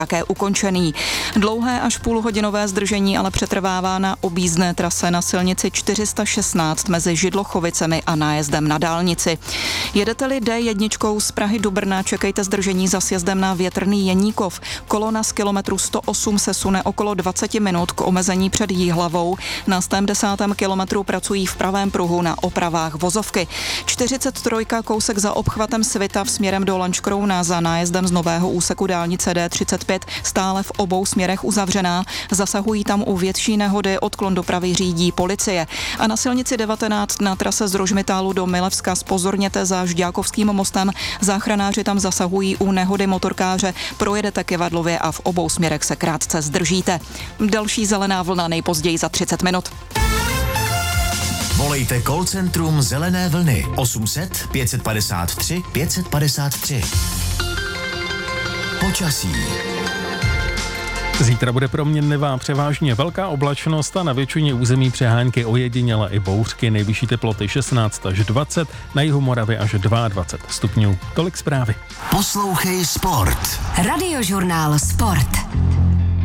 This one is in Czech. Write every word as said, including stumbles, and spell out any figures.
také ukončený. Dlouhé až půlhodinové zdržení ale přetrvává na objízdné trase na silnici čtyři sta šestnáct mezi Židlochovicemi a nájezdem na dálnici. Jedete-li D jedna z Prahy do Brna, čekejte zdržení za sjezdem na Větrný Jeníkov. Kolona z kilometru sto osm se sune okolo dvacet minut k omezení před Jihlavou. Na sto desátém kilometru pracují v pravém pruhu na opravách vozovky. čtyřicet tři kousek za obchvatem Svitav směrem do Lanškrouna za nájezdem z nového úseku dálnice D třicet pět stále v obou směrech uzavřená. Zasahují tam u větší nehody, odklon dopravy řídí policie. A na silnici devatenáct na trase z Rožmitálu do Milevska zpozorněte za Žďákovským mostem. Záchranáři tam zasahují u nehody motorkáře. Projedete Kivadlově a v obou směrech se krátce zdržíte. Další zelená vlna nejpozději za třicet minut. Volejte call centrum Zelené vlny osm set pět padesát tři pět padesát tři. Počasí. Zítra bude proměnlivá převážně velká oblačnost a na většině území přehánky ojediněle i bouřky, nejvyšší teploty šestnáct až dvacet, na jihu Moravy až dvacet dva stupňů. Tolik zprávy. Poslouchej Sport. Radiožurnál Sport.